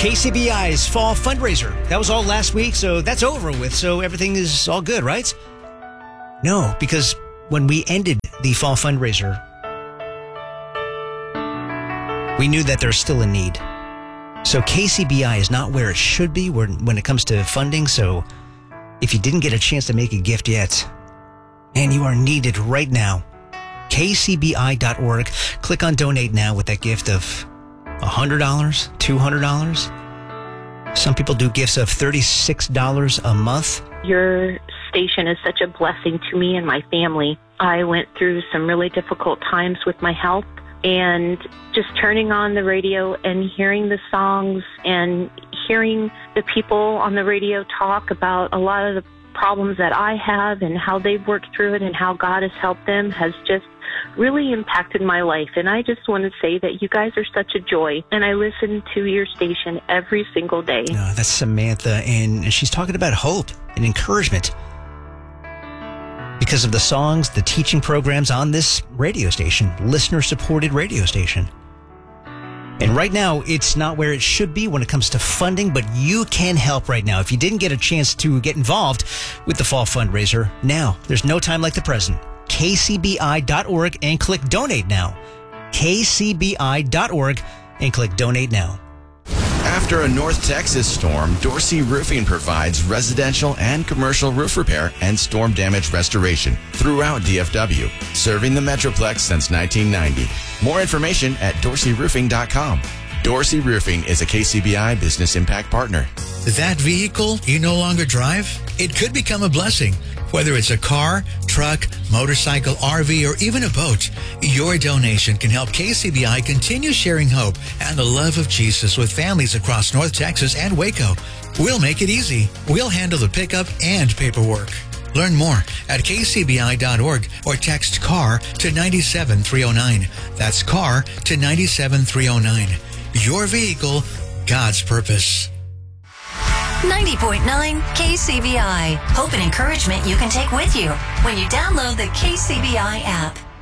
KCBI's fall fundraiser. That was all last week, so that's over with. So everything is all good, right? No, because when we ended the fall fundraiser, we knew that there's still a need. So KCBI is not where it should be when it comes to funding. So if you didn't get a chance to make a gift yet, and you are needed right now, kcbi.org. Click on donate now with that gift of $100, $200. Some people do gifts of $36 a month. Your station is such a blessing to me and my family. I went through some really difficult times with my health, and just turning on the radio and hearing the songs and hearing the people on the radio talk about a lot of the problems that I have and how they've worked through it and how God has helped them has just really impacted my life. And I just want to say that you guys are such a joy, and I listen to your station every single day. That's Samantha, and she's talking about hope and encouragement because of the songs, the teaching programs on this radio station, listener-supported radio station. And right now, it's not where it should be when it comes to funding, but you can help right now. If you didn't get a chance to get involved with the fall fundraiser, now there's no time like the present. kcbi.org and click donate now. kcbi.org and click donate now. After a North Texas storm, Dorsey Roofing provides residential and commercial roof repair and storm damage restoration throughout DFW, serving the Metroplex since 1990. More information at dorseyroofing.com. Dorsey Roofing is a KCBI Business Impact Partner. That vehicle you no longer drive? It could become a blessing. Whether it's a car, truck, motorcycle, RV, or even a boat, your donation can help KCBI continue sharing hope and the love of Jesus with families across North Texas and Waco. We'll make it easy. We'll handle the pickup and paperwork. Learn more at kcbi.org or text CAR to 97309. That's CAR to 97309. Your vehicle, God's purpose. 90.9 KCBI. Hope and encouragement you can take with you when you download the KCBI app.